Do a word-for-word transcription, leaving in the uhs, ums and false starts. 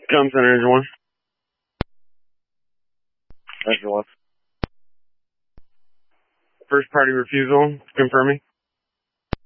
Come center engine one. Engine one. First party refusal, confirming.